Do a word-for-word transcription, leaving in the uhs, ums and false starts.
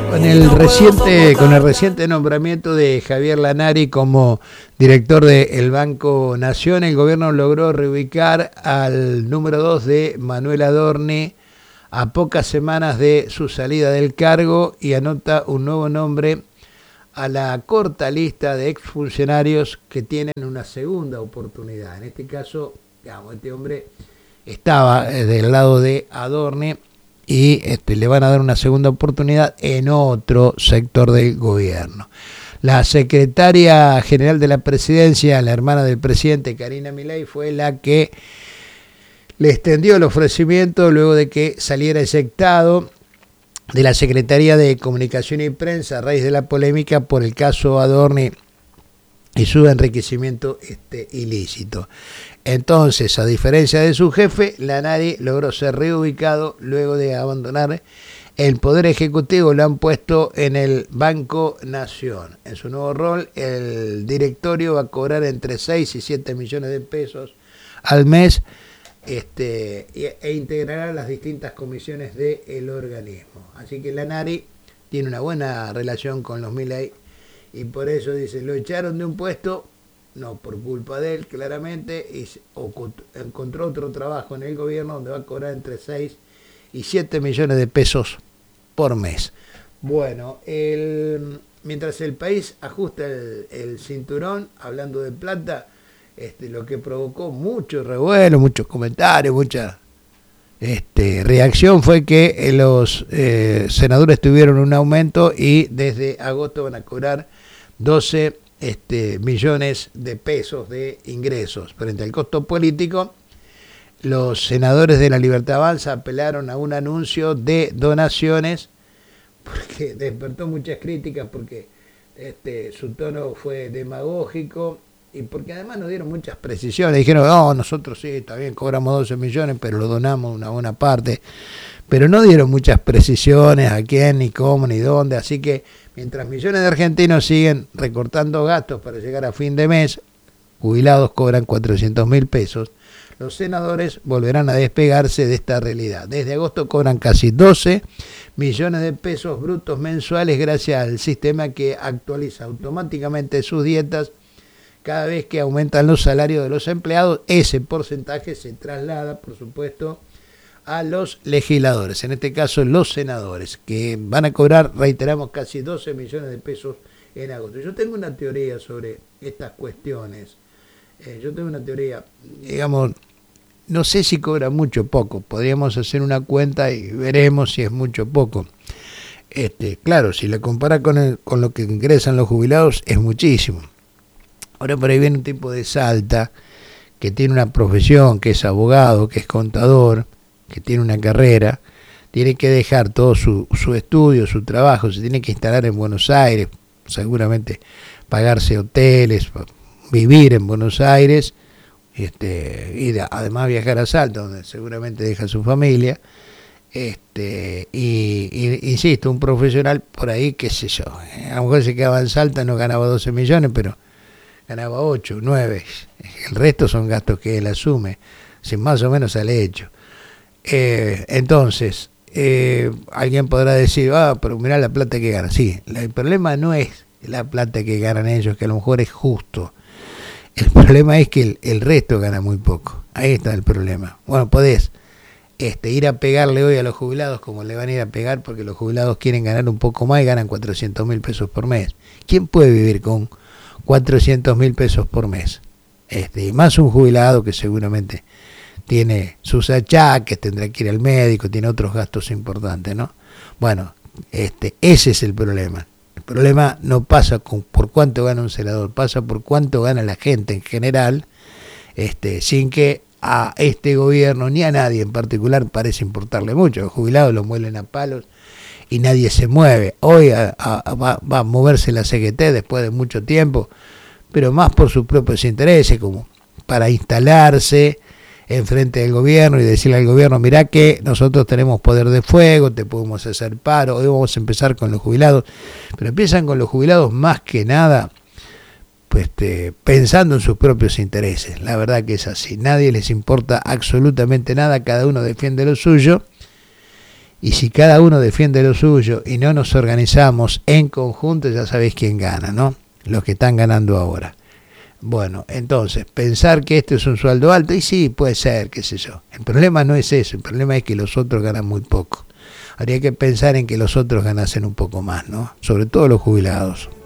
Con el reciente, con el reciente nombramiento de Javier Lanari como director del Banco Nación, el gobierno logró reubicar al número dos de Manuel Adorni a pocas semanas de su salida del cargo y anota un nuevo nombre a la corta lista de exfuncionarios que tienen una segunda oportunidad. En este caso, digamos, este hombre estaba del lado de Adorni y este, le van a dar una segunda oportunidad en otro sector del gobierno. La secretaria general de la presidencia, la hermana del presidente, Karina Milei, fue la que le extendió el ofrecimiento luego de que saliera eyectado de la Secretaría de Comunicación y Prensa a raíz de la polémica por el caso Adorni y su enriquecimiento este, ilícito. Entonces, a diferencia de su jefe, Lanari logró ser reubicado luego de abandonar el Poder Ejecutivo. Lo han puesto en el Banco Nación. En su nuevo rol, el directorio va a cobrar entre seis y siete millones de pesos al mes este, e integrará las distintas comisiones del organismo. Así que Lanari tiene una buena relación con los Milei y por eso dice, lo echaron de un puesto, no por culpa de él, claramente, y encontró otro trabajo en el gobierno donde va a cobrar entre seis y siete millones de pesos por mes. Bueno, el, mientras el país ajusta el, el cinturón, hablando de plata, este, lo que provocó mucho revuelo, muchos comentarios, mucha este, reacción fue que los eh, senadores tuvieron un aumento y desde agosto van a cobrar doce Este, millones de pesos de ingresos. Frente al costo político, los senadores de La Libertad Avanza apelaron a un anuncio de donaciones porque despertó muchas críticas porque este, su tono fue demagógico y porque además nos dieron muchas precisiones. Dijeron, no, nosotros sí, está bien, cobramos doce millones, pero lo donamos una buena parte. Pero no dieron muchas precisiones a quién, ni cómo, ni dónde. Así que mientras millones de argentinos siguen recortando gastos para llegar a fin de mes, jubilados cobran cuatrocientos mil pesos, los senadores volverán a despegarse de esta realidad. Desde agosto cobran casi doce millones de pesos brutos mensuales gracias al sistema que actualiza automáticamente sus dietas. Cada vez que aumentan los salarios de los empleados, ese porcentaje se traslada, por supuesto, a los legisladores, en este caso los senadores, que van a cobrar, reiteramos, casi doce millones de pesos en agosto. Yo tengo una teoría sobre estas cuestiones. Eh, yo tengo una teoría, digamos, no sé si cobra mucho o poco. Podríamos hacer una cuenta y veremos si es mucho o poco. Este, claro, si le compara con, el, con lo que ingresan los jubilados, es muchísimo. Ahora por ahí viene un tipo de Salta que tiene una profesión, que es abogado, que es contador, que tiene una carrera, tiene que dejar todo su, su estudio, su trabajo, se tiene que instalar en Buenos Aires, seguramente pagarse hoteles, vivir en Buenos Aires, este, y de, además viajar a Salta, donde seguramente deja a su familia, este, y, y insisto, un profesional por ahí, qué sé yo, a lo mejor se quedaba en Salta, no ganaba doce millones, pero ganaba ocho, nueve, el resto son gastos que él asume, si más o menos sale hecho. Eh, entonces, eh, alguien podrá decir, ah, pero mirá la plata que ganan. Sí, el problema no es la plata que ganan ellos, que a lo mejor es justo. El problema es que el, el resto gana muy poco. Ahí está el problema. Bueno, podés este, ir a pegarle hoy a los jubilados como le van a ir a pegar porque los jubilados quieren ganar un poco más y ganan cuatrocientos mil pesos por mes. ¿Quién puede vivir con cuatrocientos mil pesos por mes? Este, y más un jubilado que seguramente tiene sus achaques, tendrá que ir al médico, tiene otros gastos importantes, ¿no? Bueno, este, ese es el problema. El problema no pasa con, por cuánto gana un senador, pasa por cuánto gana la gente en general, este, sin que a este gobierno ni a nadie en particular parece importarle mucho. Los jubilados los muelen a palos y nadie se mueve. Hoy a, a, va, va a moverse la C G T después de mucho tiempo, pero más por sus propios intereses, como para instalarse enfrente del gobierno y decirle al gobierno, mirá que nosotros tenemos poder de fuego, te podemos hacer paro, hoy vamos a empezar con los jubilados, pero empiezan con los jubilados más que nada pues, este, pensando en sus propios intereses. La verdad que es así, nadie les importa absolutamente nada, cada uno defiende lo suyo Y si cada uno defiende lo suyo y no nos organizamos en conjunto, ya sabéis quién gana, ¿no? Los que están ganando ahora. Bueno, entonces, pensar que este es un sueldo alto, y sí, puede ser, qué sé yo. El problema no es eso, el problema es que los otros ganan muy poco. Habría que pensar en que los otros ganasen un poco más, ¿no? Sobre todo los jubilados.